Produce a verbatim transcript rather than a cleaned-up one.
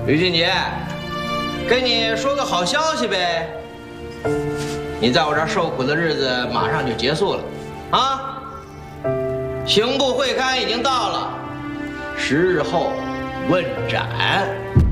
吕俊杰，跟你说个好消息呗，你在我这儿受苦的日子马上就结束了，啊！刑部会勘已经到了，十日后问斩。